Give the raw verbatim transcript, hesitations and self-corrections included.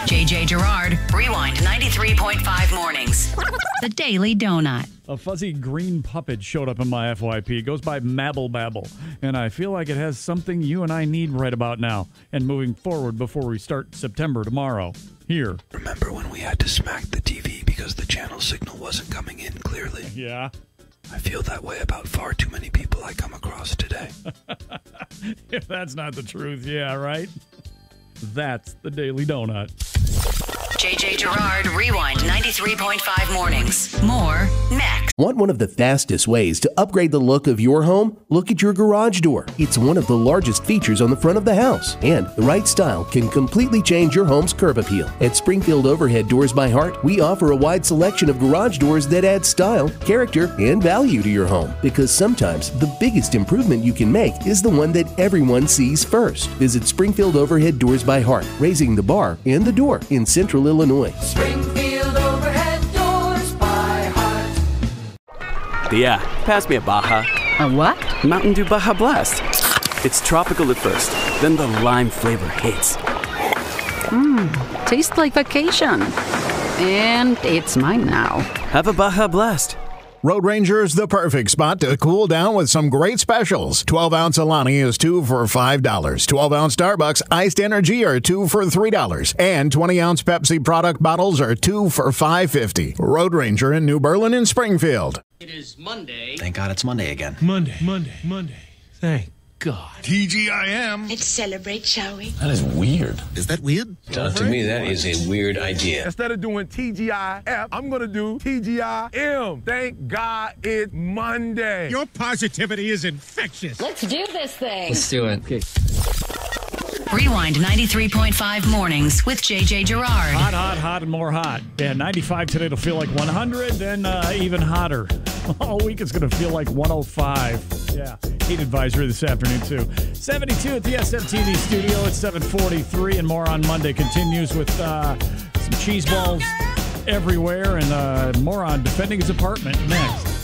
J J Gerard, Rewind ninety-three point five mornings. The Daily Donut. A fuzzy green puppet showed up in my F Y P. It goes by Mabble Babble. And I feel like it has something you and I need right about now. And moving forward before we start September tomorrow. Here. Remember when we had to smack the T V because the channel signal wasn't coming in clearly? Yeah. I feel that way about far too many people I come across today. If that's not the truth, yeah, right? That's the Daily Donut. J J Gerard, Rewind ninety-three point five mornings. More next. Want one of the fastest ways to upgrade the look of your home? Look at your garage door. It's one of the largest features on the front of the house, and the right style can completely change your home's curb appeal. At Springfield Overhead Doors by Heart, we offer a wide selection of garage doors that add style, character, and value to your home. Because sometimes the biggest improvement you can make is the one that everyone sees first. Visit Springfield Overhead Doors by Heart, raising the bar and the door in Central Illinois. Springfield Overhead Doors by Heart. Yeah, pass me a Baja. A what? Mountain Dew Baja Blast. It's tropical at first, then the lime flavor hits. Mmm, tastes like vacation. And it's mine now. Have a Baja Blast. Road Ranger is the perfect spot to cool down with some great specials. twelve ounce Alani is two for five dollars. twelve ounce Starbucks Iced Energy are two for three dollars. And twenty ounce Pepsi product bottles are two for five fifty. Road Ranger in New Berlin and Springfield. It is Monday. Thank God it's Monday again. Monday, Monday, Monday. Thank God. T G I M. Let's celebrate, shall we? That is weird. Is that weird? Uh, to me, that is a weird idea. Instead of doing T G I F, I'm going to do T G I M. Thank God it's Monday. Your positivity is infectious. Let's do this thing. Let's do it. Okay. Rewind ninety-three point five mornings with J J Gerard. Hot, hot, hot, and more hot. Yeah, ninety-five today. It'll feel like one hundred, then uh, even hotter. All week it's going to feel like one oh five. Yeah, heat advisory this afternoon, too. seventy-two at the S M T V studio. It's seven forty-three, and more on Monday continues with uh, some cheese balls everywhere and uh, more on defending his apartment next.